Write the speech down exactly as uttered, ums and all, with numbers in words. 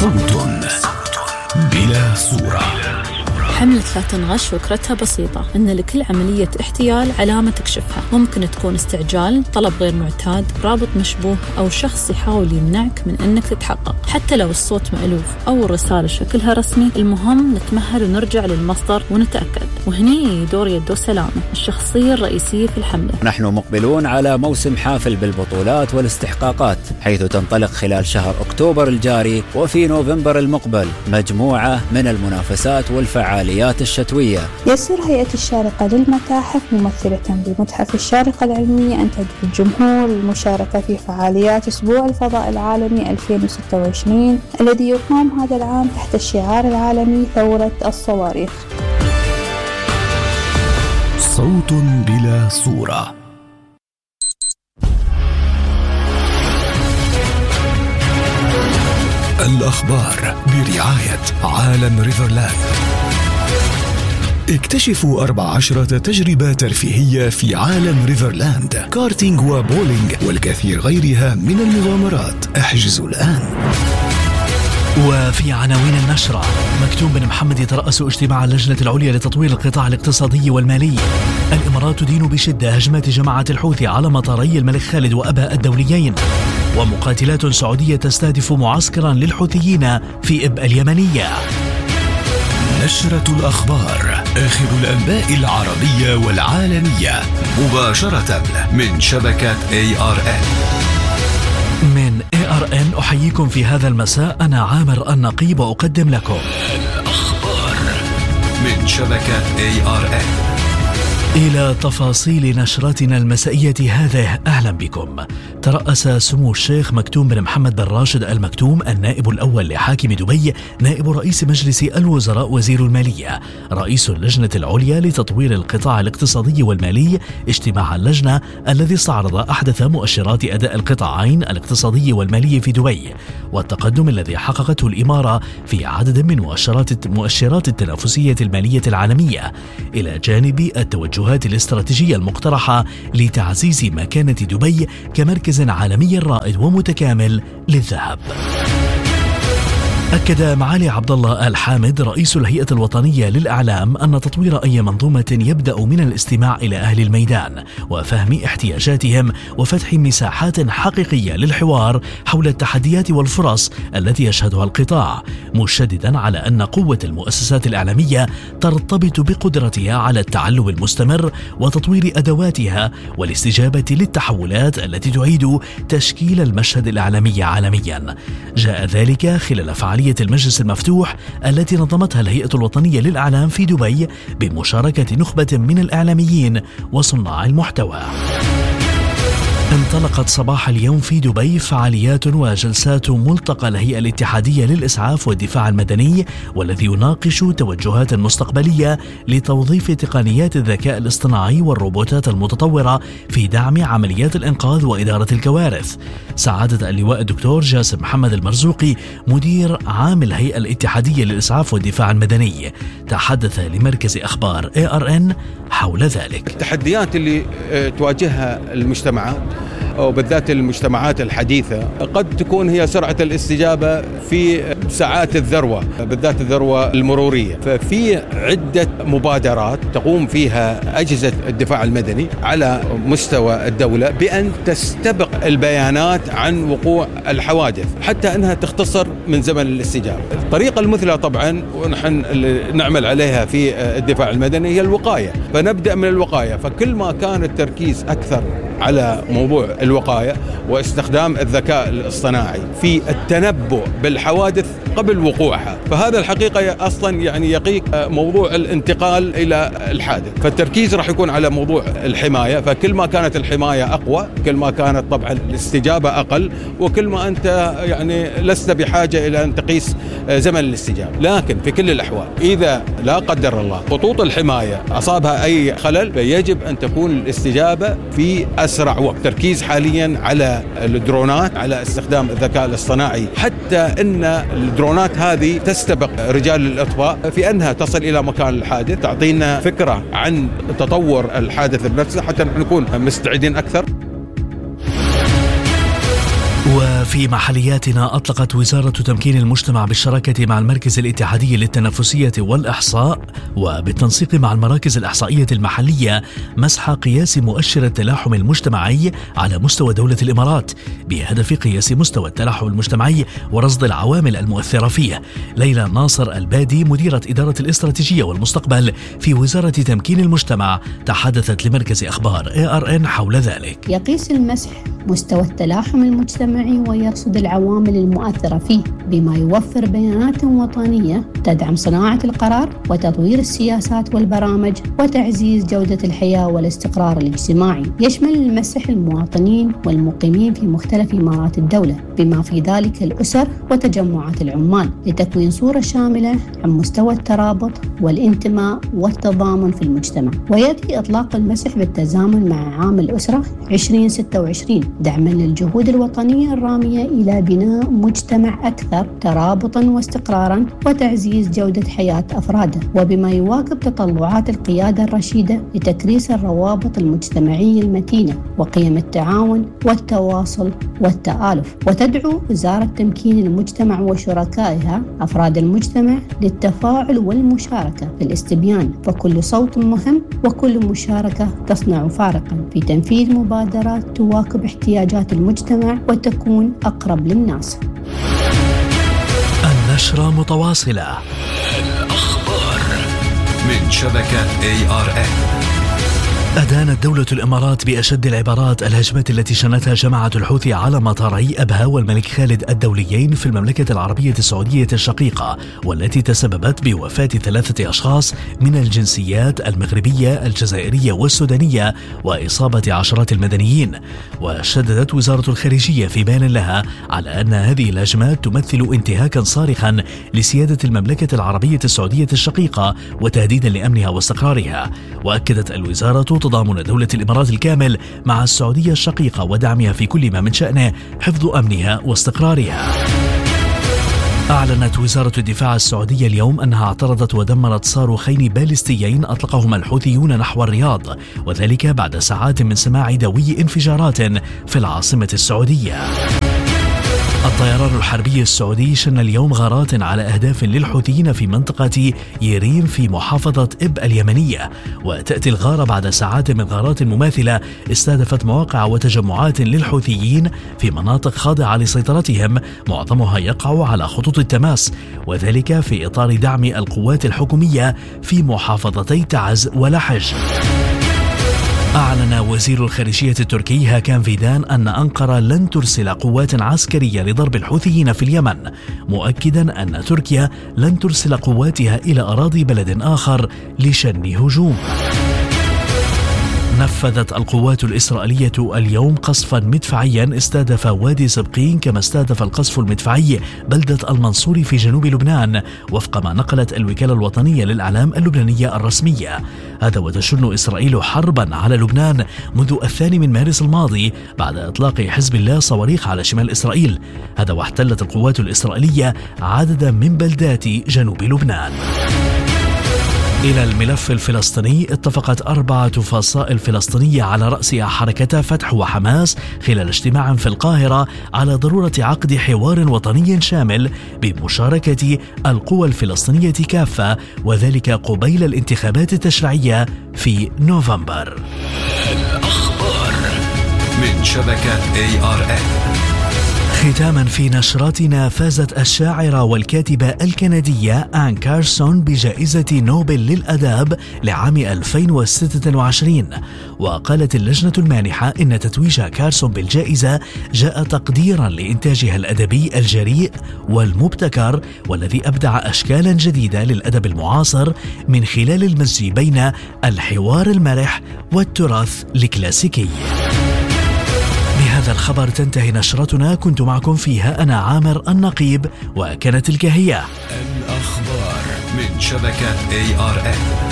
صوت بلا صورة. حملة لا تنغش فكرتها بسيطة، إن لكل عملية احتيال علامة تكشفها. ممكن تكون استعجال، طلب غير معتاد، رابط مشبوه، أو شخص يحاول يمنعك من إنك تتحقق. حتى لو الصوت مألوف أو الرسالة شكلها رسمي، المهم نتمهل ونرجع للمصدر ونتأكد. وهني دور يدو سلامة، الشخصية الرئيسية في الحملة. نحن مقبلون على موسم حافل بالبطولات والاستحقاقات، حيث تنطلق خلال شهر أكتوبر الجاري وفي نوفمبر المقبل مجموعة من المنافسات والفعاليات الشتوية. يسر هيئة الشارقة للمتاحف ممثلة بمتحف الشارقة العلمية أن تدعو الجمهور للمشاركة في فعاليات أسبوع الفضاء العالمي ألفين وستة وعشرين الذي يقام هذا العام تحت الشعار العالمي ثورة الصواريخ. صوت بلا صورة. الأخبار برعاية عالم ريفرلاند. اكتشفوا أربع عشرة تجربة ترفيهية في عالم ريفرلاند، كارتينج وبولينج والكثير غيرها من المغامرات. احجزوا الآن. وفي عناوين النشرة: مكتوم بن محمد يترأس اجتماع اللجنة العليا لتطوير القطاع الاقتصادي والمالي. الإمارات تدين بشدة هجمات جماعة الحوثي على مطاري الملك خالد وأبها الدوليين. ومقاتلات سعودية تستهدف معسكرا للحوثيين في إب اليمنية. نشرة الأخبار، آخر الأنباء العربية والعالمية، مباشرة من شبكة إيه آر إن. من إيه آر إن أحييكم في هذا المساء، أنا عامر النقيب وأقدم لكم الأخبار من شبكة إيه آر إن. إلى تفاصيل نشرتنا المسائية هذه، أهلا بكم. ترأس سمو الشيخ مكتوم بن محمد بن راشد آل مكتوم النائب الأول لحاكم دبي، نائب رئيس مجلس الوزراء وزير المالية، رئيس اللجنة العليا لتطوير القطاع الاقتصادي والمالي، اجتماع اللجنة الذي استعرض أحدث مؤشرات أداء القطاعين الاقتصادي والمالي في دبي، والتقدم الذي حققته الإمارة في عدد من مؤشرات مؤشرات التنافسية المالية العالمية، إلى جانب التوجه الاستراتيجية المقترحة لتعزيز مكانة دبي كمركز عالمي رائد ومتكامل للذهب. أكد معالي عبد الله آل حامد رئيس الهيئة الوطنية للإعلام أن تطوير أي منظومة يبدأ من الاستماع إلى أهل الميدان وفهم احتياجاتهم وفتح مساحات حقيقية للحوار حول التحديات والفرص التي يشهدها القطاع، مشددا على أن قوة المؤسسات الإعلامية ترتبط بقدرتها على التعلم المستمر وتطوير أدواتها والاستجابة للتحولات التي تعيد تشكيل المشهد الإعلامي عالميا. جاء ذلك خلال فعالية المجلس المفتوح التي نظمتها الهيئة الوطنية للإعلام في دبي بمشاركة نخبة من الإعلاميين وصناع المحتوى. انطلقت صباح اليوم في دبي فعاليات وجلسات ملتقى الهيئة الاتحادية للإسعاف والدفاع المدني، والذي يناقش توجهات مستقبلية لتوظيف تقنيات الذكاء الاصطناعي والروبوتات المتطورة في دعم عمليات الإنقاذ وإدارة الكوارث. سعادة اللواء الدكتور جاسم محمد المرزوقي مدير عام الهيئة الاتحادية للإسعاف والدفاع المدني تحدث لمركز أخبار إيه آر إن حول ذلك. التحديات اللي تواجهها المجتمعات وبالذات المجتمعات الحديثة قد تكون هي سرعة الاستجابة في ساعات الذروة، بالذات الذروة المرورية. ففي عدة مبادرات تقوم فيها أجهزة الدفاع المدني على مستوى الدولة بأن تستبق البيانات عن وقوع الحوادث حتى أنها تختصر من زمن الاستجابة. الطريقة المثلى طبعا ونحن نعمل عليها في الدفاع المدني هي الوقاية، فنبدأ من الوقاية. فكل ما كان التركيز أكثر على موضوع الوقاية واستخدام الذكاء الاصطناعي في التنبؤ بالحوادث قبل وقوعها، فهذا الحقيقة أصلا يعني يقيك موضوع الانتقال إلى الحادث. فالتركيز راح يكون على موضوع الحماية، فكل ما كانت الحماية أقوى كل ما كانت طبعا الاستجابة أقل، وكل ما أنت يعني لست بحاجة إلى أن تقيس زمن الاستجابة. لكن في كل الأحوال إذا لا قدر الله خطوط الحماية أصابها أي خلل فيجب أن تكون الاستجابة في أسرع وقت. تركيز حاليا على الدرونات، على استخدام الذكاء الاصطناعي، حتى أن الدرونات هذه تستبق رجال الإطفاء في أنها تصل إلى مكان الحادث، تعطينا فكرة عن تطور الحادث بنفسه حتى نكون مستعدين أكثر. وفي محلياتنا أطلقت وزارة تمكين المجتمع بالشراكة مع المركز الاتحادي للتنافسية والإحصاء وبالتنسيق مع المراكز الإحصائية المحلية مسح قياس مؤشر التلاحم المجتمعي على مستوى دولة الإمارات بهدف قياس مستوى التلاحم المجتمعي ورصد العوامل المؤثرة فيه. ليلى ناصر البادي مديرة إدارة الاستراتيجية والمستقبل في وزارة تمكين المجتمع تحدثت لمركز أخبار إيه آر إن حول ذلك. يقيس المسح مستوى التلاحم المجتمعي ويرصد العوامل المؤثرة فيه بما يوفر بيانات وطنية تدعم صناعة القرار وتطوير السياسات والبرامج وتعزيز جودة الحياة والاستقرار الاجتماعي. يشمل المسح المواطنين والمقيمين في مختلف إمارات الدولة بما في ذلك الأسر وتجمعات العمال لتكوين صورة شاملة عن مستوى الترابط والانتماء والتضامن في المجتمع. ويأتي إطلاق المسح بالتزامن مع عام الأسرة عشرين ستة وعشرين دعما للجهود الوطنية الرامية إلى بناء مجتمع أكثر ترابطا واستقرارا وتعزيز جودة حياة أفراده، وبما يواكب تطلعات القيادة الرشيدة لتكريس الروابط المجتمعية المتينة وقيم التعاون والتواصل والتآلف. وتدعو وزارة تمكين المجتمع وشركائها أفراد المجتمع للتفاعل والمشاركة في الاستبيان، فكل صوت مهم وكل مشاركة تصنع فارقا في تنفيذ مبادرات تواكب احتياجات المجتمع وتكون أقرب للناس. النشرة متواصلة. الأخبار من شبكة إيه آر إن. أدانت دولة الإمارات بأشد العبارات الهجمات التي شنتها جماعة الحوثي على مطاري أبها والملك خالد الدوليين في المملكة العربية السعودية الشقيقة، والتي تسببت بوفاة ثلاثة أشخاص من الجنسيات المغربية الجزائرية والسودانية وإصابة عشرات المدنيين. وشددت وزارة الخارجية في بيان لها على أن هذه الهجمات تمثل انتهاكا صارخا لسيادة المملكة العربية السعودية الشقيقة وتهديدا لأمنها واستقرارها. وأكدت الوزارة تضامن دولة الإمارات الكامل مع السعودية الشقيقة ودعمها في كل ما من شأنه حفظ أمنها واستقرارها. أعلنت وزارة الدفاع السعودية اليوم أنها اعترضت ودمرت صاروخين باليستيين أطلقهما الحوثيون نحو الرياض، وذلك بعد ساعات من سماع دوي انفجارات في العاصمة السعودية. الطيران الحربي السعودي شن اليوم غارات على أهداف للحوثيين في منطقة يريم في محافظة إب اليمنية، وتأتي الغارة بعد ساعات من غارات مماثلة استهدفت مواقع وتجمعات للحوثيين في مناطق خاضعة لسيطرتهم معظمها يقع على خطوط التماس، وذلك في إطار دعم القوات الحكومية في محافظتي تعز ولحج. أعلن وزير الخارجية التركي هاكان فيدان أن أنقرة لن ترسل قوات عسكرية لضرب الحوثيين في اليمن، مؤكدا أن تركيا لن ترسل قواتها إلى أراضي بلد آخر لشن هجوم. نفذت القوات الإسرائيلية اليوم قصفا مدفعيا استهدف وادي سبقين، كما استهدف القصف المدفعي بلدة المنصور في جنوب لبنان وفق ما نقلت الوكالة الوطنية للإعلام اللبنانية الرسمية. هذا وتشن إسرائيل حربا على لبنان منذ الثاني من مارس الماضي بعد إطلاق حزب الله صواريخ على شمال إسرائيل. هذا واحتلت القوات الإسرائيلية عددا من بلدات جنوب لبنان. إلى الملف الفلسطيني، اتفقت أربعة فصائل فلسطينية على رأسها حركتا فتح وحماس خلال اجتماع في القاهرة على ضرورة عقد حوار وطني شامل بمشاركة القوى الفلسطينية كافة، وذلك قبيل الانتخابات التشريعية في نوفمبر. الأخبار من شبكة إيه آر إن. ختاما في نشرتنا، فازت الشاعرة والكاتبة الكندية آن كارسون بجائزة نوبل للأداب لعام ألفين وستة وعشرين. وقالت اللجنة المانحة إن تتويج كارسون بالجائزة جاء تقديرا لإنتاجها الأدبي الجريء والمبتكر، والذي أبدع أشكالا جديدة للأدب المعاصر من خلال المزج بين الحوار المرح والتراث الكلاسيكي. بهذا الخبر تنتهي نشرتنا، كنت معكم فيها أنا عامر النقيب، وكانت تلك هي الأخبار من شبكة إيه آر إن.